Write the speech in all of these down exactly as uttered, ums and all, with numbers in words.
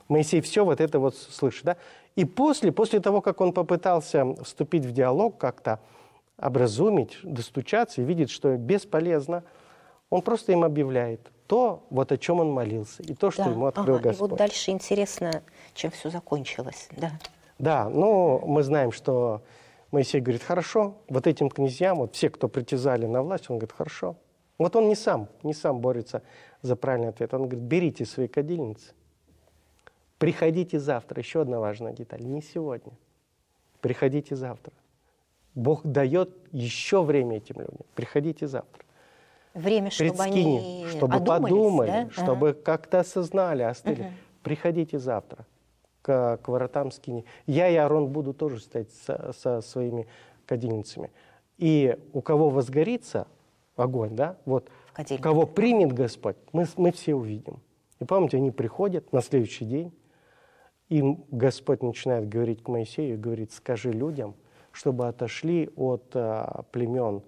Моисей все вот это вот слышит, да? И после, после того, как он попытался вступить в диалог, как-то образумить, достучаться и видит, что бесполезно, он просто им объявляет то, вот о чем он молился, и то, что Да. ему открыл Ага. Господь. И вот дальше интересно, чем все закончилось. Да. Да, но мы знаем, что Моисей говорит, хорошо, вот этим князьям, вот все, кто притязали на власть, он говорит, хорошо. Вот он не сам, не сам борется за правильный ответ. Он говорит, берите свои кадильницы, приходите завтра. Еще одна важная деталь, не сегодня. Приходите завтра. Бог дает еще время этим людям. Приходите завтра. Время, чтобы Предскини, они чтобы одумались, подумали, да? чтобы Ага. как-то осознали, остыли. Угу. Приходите завтра к, к воротам скини. Я и Аарон буду тоже стоять со, со своими кадильницами. И у кого возгорится огонь, да, вот, кого примет Господь, мы, мы все увидим. И помните, они приходят на следующий день, и Господь начинает говорить к Моисею, и говорит, скажи людям, чтобы отошли от а, племен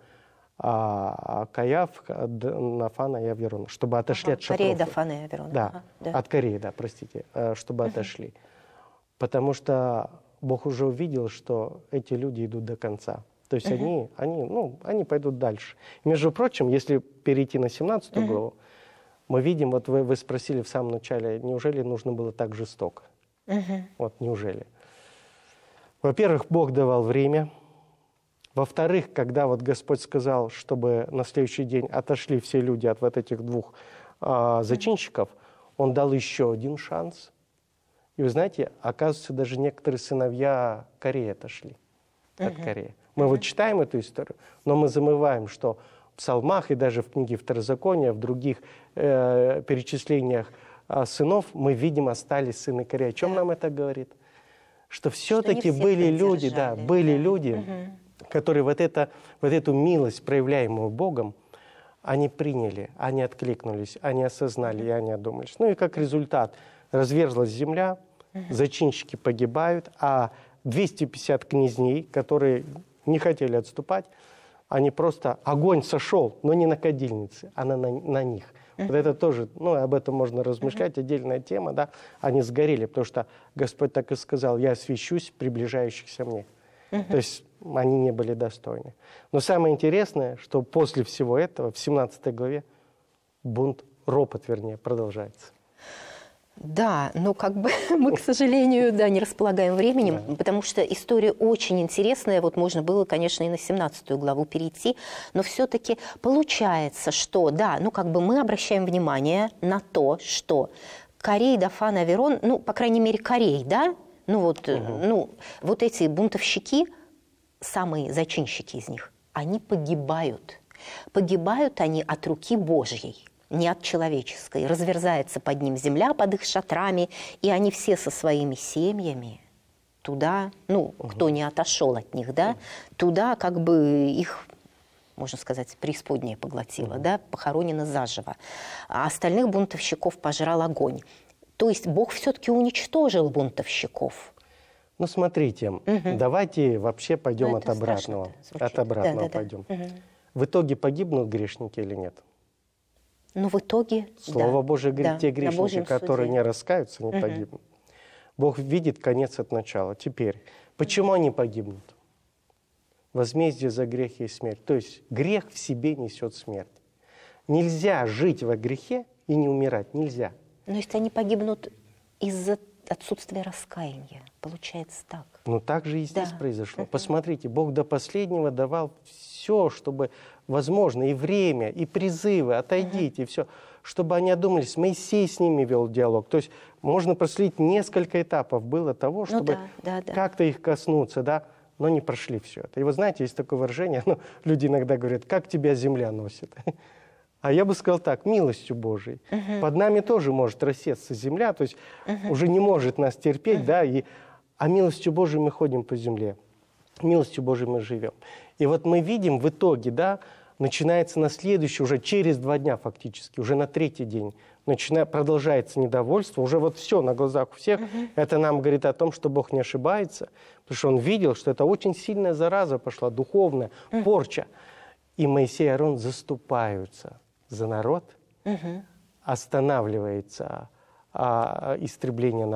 а, Каяф, Нафана и Аверона, чтобы отошли Ага. от шатров. Кореи, Дафана и Аверона. Да, ага. Да, от Кореи, да, простите, чтобы uh-huh. отошли. Потому что Бог уже увидел, что эти люди идут до конца. То есть uh-huh. они, они, ну, они пойдут дальше. И, между прочим, если перейти на семнадцатую uh-huh. главу, мы видим, вот вы, вы спросили в самом начале, неужели нужно было так жестоко? Uh-huh. Вот неужели? Во-первых, Бог давал время. Во-вторых, когда вот Господь сказал, чтобы на следующий день отошли все люди от вот этих двух а, зачинщиков, Он дал еще один шанс. И вы знаете, оказывается, даже некоторые сыновья Кореи отошли uh-huh. от Кореи. Мы uh-huh. вот читаем эту историю, но мы замываем, что в псалмах и даже в книге Второзакония, в других э, перечислениях э, сынов мы видим, остались сыны Кореи. О чем да. нам это говорит? Что все-таки были люди, да, были да. люди, uh-huh. которые вот, это, вот эту милость, проявляемую Богом, они приняли, они откликнулись, они осознали и они одумались. Ну и как результат разверзлась земля, uh-huh. зачинщики погибают, а двести пятьдесят князней, которые не хотели отступать, они просто, огонь сошел, но не на кадильнице, а на, на, на них. Uh-huh. Вот это тоже, ну об этом можно размышлять, uh-huh. отдельная тема, да, они сгорели, потому что Господь так и сказал, я освящусь приближающихся мне. Uh-huh. То есть они не были достойны. Но самое интересное, что после всего этого, в семнадцатой главе, бунт, ропот, вернее, продолжается. Да, но как бы мы, к сожалению, да, не располагаем временем, да. потому что история очень интересная. Вот можно было, конечно, и на семнадцатую главу перейти, но все-таки получается, что, да, ну как бы мы обращаем внимание на то, что Корей, Дафан, Аверон, ну, по крайней мере, Корей, да, ну вот, угу. ну, вот эти бунтовщики, самые зачинщики из них, они погибают. Погибают они от руки Божьей, не от человеческой. Разверзается под ним земля, под их шатрами, и они все со своими семьями туда, ну, угу. кто не отошел от них, да, угу. туда как бы их, можно сказать, преисподняя поглотила, угу. да, похоронено заживо. А остальных бунтовщиков пожрал огонь. То есть Бог все-таки уничтожил бунтовщиков. Ну, смотрите, угу. давайте вообще пойдем от обратного. От обратного да, да, пойдем. Да. Угу. В итоге погибнут грешники или нет? Ну, в итоге, Слово да. Божие говорит, да, те грешники, которые суде. не раскаются, не угу. погибнут. Бог видит конец от начала. Теперь, почему они погибнут? Возмездие за грех и смерть. То есть грех в себе несет смерть. Нельзя жить во грехе и не умирать. Нельзя. Но если они погибнут из-за отсутствия раскаяния, получается так. Ну, так же и здесь да. произошло. Uh-huh. Посмотрите, Бог до последнего давал все, чтобы возможно, и время, и призывы, отойдите, uh-huh. и все, чтобы они одумались. Моисей с ними вел диалог. То есть можно проследить, несколько этапов было того, чтобы ну, да, да, да. как-то их коснуться, да, но не прошли все это. И вы знаете, есть такое выражение, ну, люди иногда говорят, как тебя земля носит. А я бы сказал так, милостью Божией. Uh-huh. Под нами тоже может рассесться земля, то есть uh-huh. уже не может нас терпеть, uh-huh. да, и, а милостью Божией мы ходим по земле. Милостью Божией мы живем. И вот мы видим в итоге, да, начинается на следующий, уже через два дня фактически, уже на третий день, начина, продолжается недовольство, уже вот все на глазах у всех. Uh-huh. Это нам говорит о том, что Бог не ошибается, потому что Он видел, что это очень сильная зараза пошла, духовная, uh-huh. порча. И Моисей и Аарон заступаются за народ, угу. останавливается а, истребление народа.